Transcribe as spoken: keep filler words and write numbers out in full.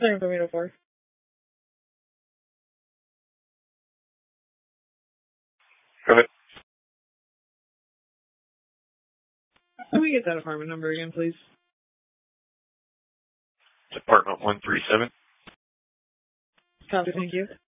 Sorry, from eight oh four. Go ahead. Can we get that apartment number again, please? Apartment one three seven. Copy, thank you.